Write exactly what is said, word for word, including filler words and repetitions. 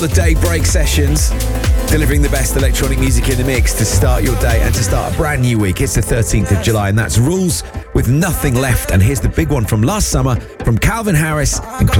The Daybreak Sessions, delivering the best electronic music in the mix to start your day and to start a brand new week. It's the thirteenth of July, and that's Rules with Nothing Left. And here's the big one from last summer from Calvin Harris and